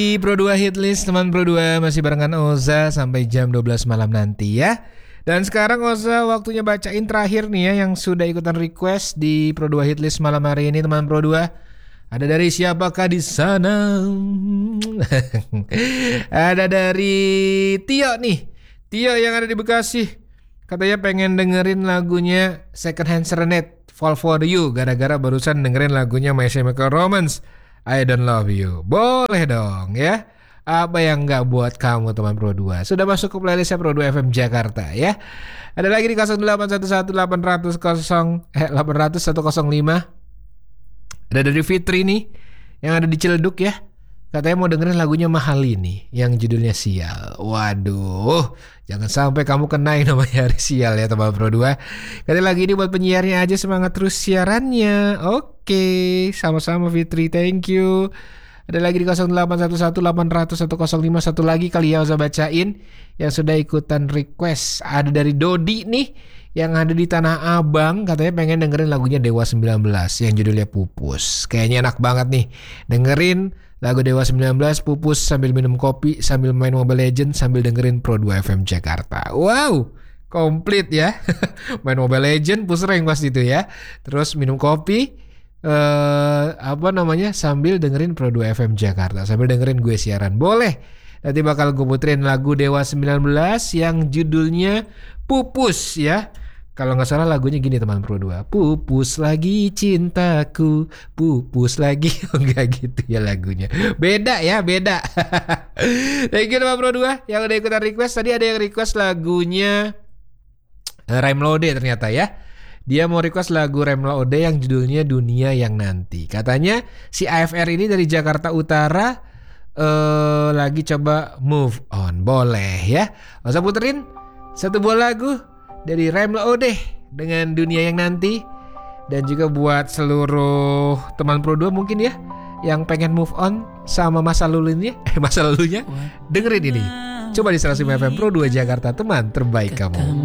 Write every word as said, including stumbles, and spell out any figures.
Di Pro dua Hitlist, teman Pro dua masih barengan Oza sampai jam dua belas malam nanti ya. Dan sekarang Oza waktunya bacain terakhir nih ya yang sudah ikutan request di Pro dua Hitlist malam hari ini, teman Pro dua. Ada dari siapakah di sana? Ada dari Tio nih. Tio yang ada di Bekasi. Katanya pengen dengerin lagunya Second Hand Serenade, Fall For You, gara-gara barusan dengerin lagunya My Chemical Romance, I Don't Love You. Boleh dong ya. Apa yang gak buat kamu, teman Pro dua? Sudah masuk ke playlistnya Pro dua F M Jakarta ya. Ada lagi di nol delapan satu satu delapan nol nol eh delapan nol nol satu nol lima. Ada dari Fitri nih yang ada di Ciledug ya. Katanya mau dengerin lagunya Mahal ini yang judulnya Sial. Waduh, jangan sampai kamu kenain namanya hari sial ya, teman Pro dua. Katanya lagi ini buat penyiarnya aja, semangat terus siarannya. Oke, sama-sama Fitri, thank you. Ada lagi di nol delapan satu satu delapan nol nol satu nol lima. Satu lagi kali ya Oza bacain yang sudah ikutan request. Ada dari Dodi nih yang ada di Tanah Abang. Katanya pengen dengerin lagunya Dewa sembilan belas yang judulnya Pupus. Kayaknya enak banget nih dengerin lagu Dewa sembilan belas Pupus sambil minum kopi, sambil main Mobile Legends, sambil dengerin Pro dua F M Jakarta. Wow, komplit ya. Main Mobile Legends, push rank pasti itu ya. Terus minum kopi, eh, apa namanya, sambil dengerin Pro dua F M Jakarta, sambil dengerin gue siaran. Boleh. Nanti bakal gue puterin lagu Dewa sembilan belas yang judulnya Pupus ya. Kalau gak salah lagunya gini, teman Pro dua. Pupus lagi cintaku, pupus lagi. Enggak gitu ya lagunya. Beda ya, beda. Thank you teman Pro dua yang udah ikutan request. Tadi ada yang request lagunya Rem Lode ternyata ya. Dia mau request lagu Rem Lode yang judulnya Dunia Yang Nanti. Katanya si A F R ini dari Jakarta Utara uh, lagi coba move on. Boleh ya. Masa puterin satu buah lagu dari Rem Lode dengan Dunia Yang Nanti. Dan juga buat seluruh teman Pro dua mungkin ya yang pengen move on sama masa lalunya, eh masa lalunya, dengerin ini. Coba di seratus lima F M Pro dua Jakarta, teman terbaik kamu.